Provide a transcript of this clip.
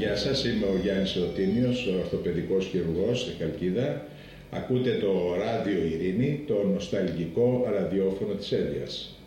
Γεια σας, είμαι ο Γιάννης Ρωτίνιος, ο ορθοπαιδικός χειρουργός στη Χαλκίδα. Ακούτε το Ράδιο Ειρήνη, το νοσταλγικό ραδιόφωνο της Εύβοιας.